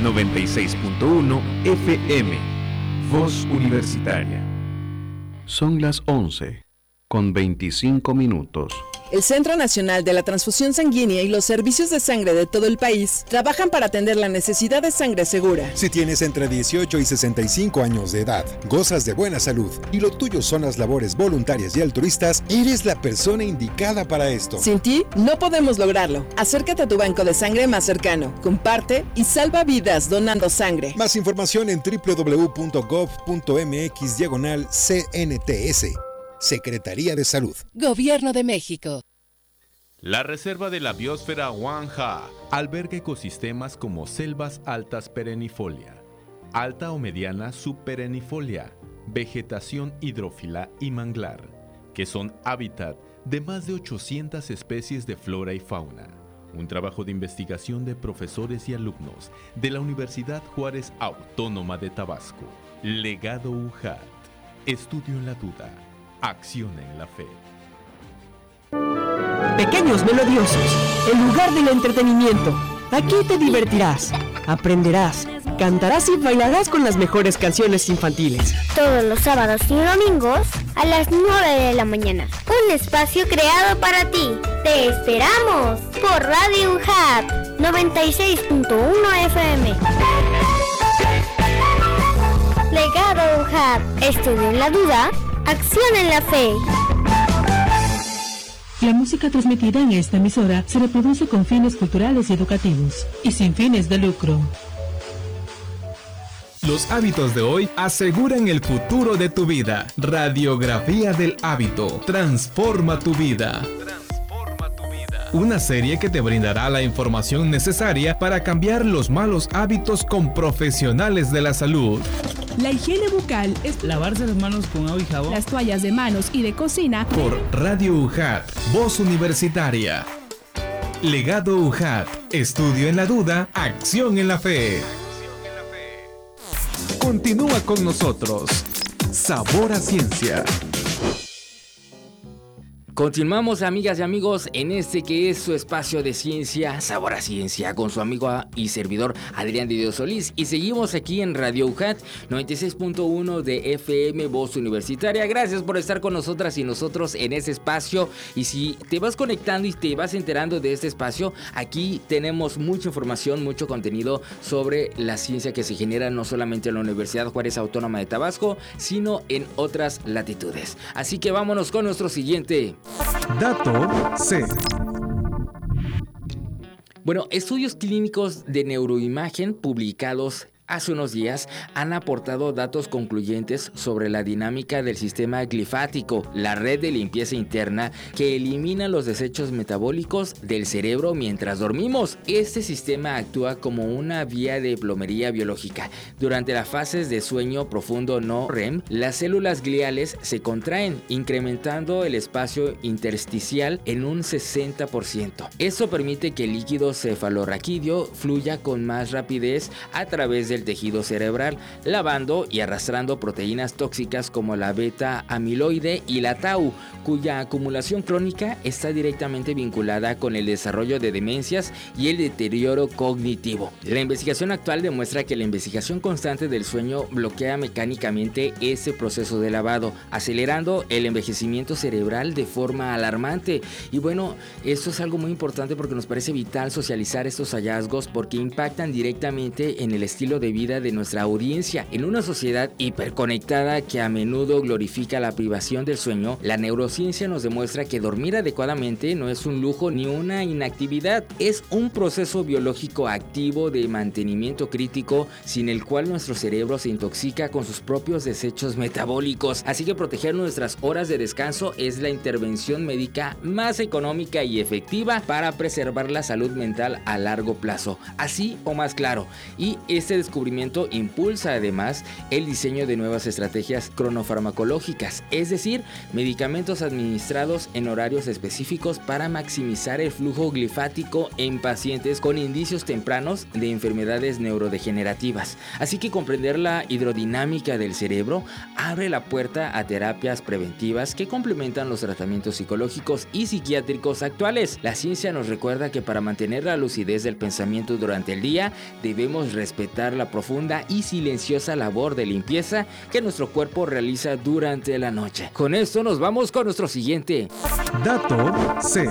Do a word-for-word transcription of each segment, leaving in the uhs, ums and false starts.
noventa y seis punto uno F M. Voz Universitaria. Son las once con veinticinco minutos. El Centro Nacional de la Transfusión Sanguínea y los servicios de sangre de todo el país trabajan para atender la necesidad de sangre segura. Si tienes entre dieciocho y sesenta y cinco años de edad, gozas de buena salud y lo tuyo son las labores voluntarias y altruistas, eres la persona indicada para esto. Sin ti, no podemos lograrlo. Acércate a tu banco de sangre más cercano, comparte y salva vidas donando sangre. Más información en doble u doble u doble u punto gov punto eme equis diagonal C N T S. Secretaría de Salud. Gobierno de México. La Reserva de la Biosfera Huanja alberga ecosistemas como selvas altas perennifolia, alta o mediana subperennifolia, vegetación hidrófila y manglar, que son hábitat de más de ochocientas especies de flora y fauna. Un trabajo de investigación de profesores y alumnos de la Universidad Juárez Autónoma de Tabasco. Legado U J A T. Estudio en la duda. Acción en la fe. Pequeños Melodiosos, el lugar del entretenimiento. Aquí te divertirás, aprenderás, cantarás y bailarás con las mejores canciones infantiles. Todos los sábados y domingos a las nueve de la mañana. Un espacio creado para ti. ¡Te esperamos! Por Radio U J A T noventa y seis punto uno F M. Legado U J A T. Estudio en la duda. Acción en la fe. La música transmitida en esta emisora se reproduce con fines culturales y educativos y sin fines de lucro. Los hábitos de hoy aseguran el futuro de tu vida. Radiografía del hábito. Transforma tu vida. Una serie que te brindará la información necesaria para cambiar los malos hábitos con profesionales de la salud. La higiene bucal es lavarse las manos con agua y jabón. Las toallas de manos y de cocina. Por Radio U J A T, Voz Universitaria. Legado U J A T, estudio en la duda, acción en la fe. Continúa con nosotros. Sabor a Ciencia. Continuamos, amigas y amigos, en este que es su espacio de ciencia, Sabor a Ciencia, con su amigo y servidor Adrián de Dios Solís. Y seguimos aquí en Radio U J A T noventa y seis punto uno de F M, Voz Universitaria. Gracias por estar con nosotras y nosotros en este espacio. Y si te vas conectando y te vas enterando de este espacio, aquí tenemos mucha información, mucho contenido sobre la ciencia que se genera no solamente en la Universidad Juárez Autónoma de Tabasco, sino en otras latitudes. Así que vámonos con nuestro siguiente Dato C. Bueno, estudios clínicos de neuroimagen publicados hace unos días han aportado datos concluyentes sobre la dinámica del sistema glifático, la red de limpieza interna que elimina los desechos metabólicos del cerebro mientras dormimos. Este sistema actúa como una vía de plomería biológica. Durante las fases de sueño profundo no R E M, las células gliales se contraen, incrementando el espacio intersticial en un sesenta por ciento. Esto permite que el líquido cefalorraquídeo fluya con más rapidez a través del tejido cerebral, lavando y arrastrando proteínas tóxicas como la beta amiloide y la tau, cuya acumulación crónica está directamente vinculada con el desarrollo de demencias y el deterioro cognitivo. La investigación actual demuestra que la investigación constante del sueño bloquea mecánicamente ese proceso de lavado, acelerando el envejecimiento cerebral de forma alarmante. Y bueno, esto es algo muy importante porque nos parece vital socializar estos hallazgos porque impactan directamente en el estilo de vida de nuestra audiencia. En una sociedad hiperconectada que a menudo glorifica la privación del sueño, la neurociencia nos demuestra que dormir adecuadamente no es un lujo ni una inactividad, es un proceso biológico activo de mantenimiento crítico sin el cual nuestro cerebro se intoxica con sus propios desechos metabólicos. Así que proteger nuestras horas de descanso es la intervención médica más económica y efectiva para preservar la salud mental a largo plazo. Así o más claro. Y este descubrimiento descubrimiento impulsa además el diseño de nuevas estrategias cronofarmacológicas, es decir, medicamentos administrados en horarios específicos para maximizar el flujo glifático en pacientes con indicios tempranos de enfermedades neurodegenerativas. Así que comprender la hidrodinámica del cerebro abre la puerta a terapias preventivas que complementan los tratamientos psicológicos y psiquiátricos actuales. La ciencia nos recuerda que para mantener la lucidez del pensamiento durante el día, debemos respetar la profunda y silenciosa labor de limpieza que nuestro cuerpo realiza durante la noche. Con esto nos vamos con nuestro siguiente Dato C.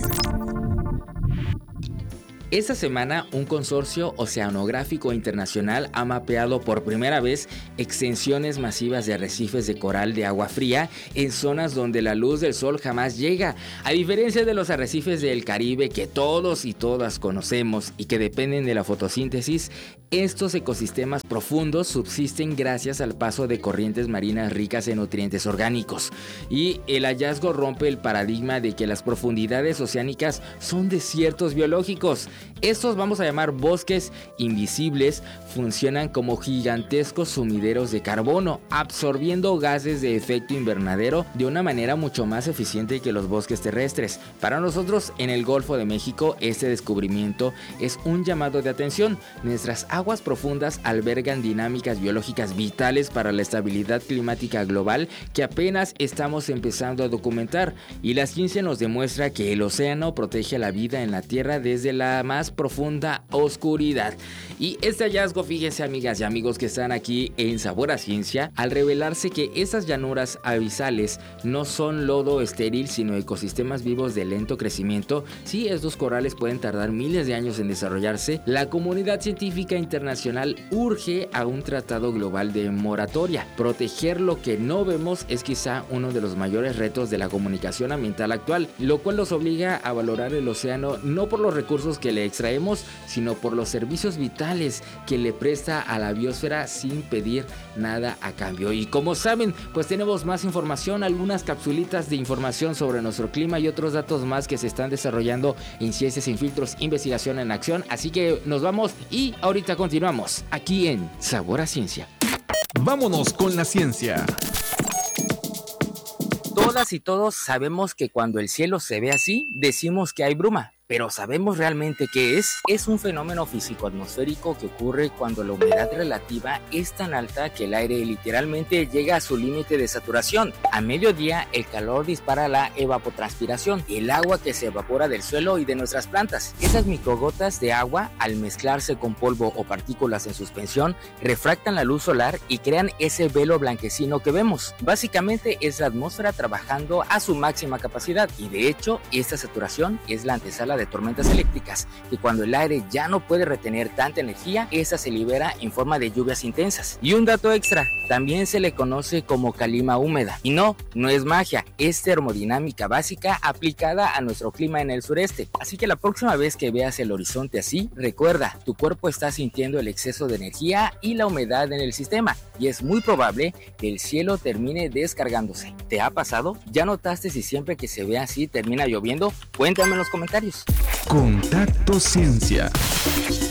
Esta semana, un consorcio oceanográfico internacional ha mapeado por primera vez extensiones masivas de arrecifes de coral de agua fría en zonas donde la luz del sol jamás llega. A diferencia de los arrecifes del Caribe que todos y todas conocemos y que dependen de la fotosíntesis, estos ecosistemas profundos subsisten gracias al paso de corrientes marinas ricas en nutrientes orgánicos. Y el hallazgo rompe el paradigma de que las profundidades oceánicas son desiertos biológicos. Estos, vamos a llamar bosques invisibles, funcionan como gigantescos sumideros de carbono, absorbiendo gases de efecto invernadero de una manera mucho más eficiente que los bosques terrestres. Para nosotros en el Golfo de México, este descubrimiento es un llamado de atención. Nuestras aguas profundas albergan dinámicas biológicas vitales para la estabilidad climática global que apenas estamos empezando a documentar, y la ciencia nos demuestra que el océano protege la vida en la Tierra desde la más profunda oscuridad. Y este hallazgo, fíjense amigas y amigos que están aquí en Sabor a Ciencia, al revelarse que esas llanuras abisales no son lodo estéril, sino ecosistemas vivos de lento crecimiento. Sí, estos corales pueden tardar miles de años en desarrollarse. La comunidad científica internacional urge a un tratado global de moratoria. Proteger lo que no vemos es quizá uno de los mayores retos de la comunicación ambiental actual, lo cual nos obliga a valorar el océano no por los recursos que le extraemos, sino por los servicios vitales que le presta a la biosfera sin pedir nada a cambio. Y como saben, pues tenemos más información, algunas capsulitas de información sobre nuestro clima y otros datos más que se están desarrollando en Ciencias Sin Filtros, investigación en acción. Así que nos vamos y ahorita continuamos aquí en Sabor a Ciencia. Vámonos con la ciencia. Todas y todos sabemos que cuando el cielo se ve así, decimos que hay bruma. ¿Pero sabemos realmente qué es? Es un fenómeno físico-atmosférico que ocurre cuando la humedad relativa es tan alta que el aire literalmente llega a su límite de saturación. A mediodía, el calor dispara la evapotranspiración, el agua que se evapora del suelo y de nuestras plantas. Esas microgotas de agua, al mezclarse con polvo o partículas en suspensión, refractan la luz solar y crean ese velo blanquecino que vemos. Básicamente es la atmósfera trabajando a su máxima capacidad, y de hecho, esta saturación es la antesala de tormentas eléctricas, y cuando el aire ya no puede retener tanta energía, esa se libera en forma de lluvias intensas. Y un dato extra, también se le conoce como calima húmeda. Y no, no es magia, es termodinámica básica aplicada a nuestro clima en el sureste. Así que la próxima vez que veas el horizonte así, recuerda, tu cuerpo está sintiendo el exceso de energía y la humedad en el sistema, y es muy probable que el cielo termine descargándose. ¿Te ha pasado? ¿Ya notaste si siempre que se ve así termina lloviendo? Cuéntame en los comentarios. Contacto Ciencia.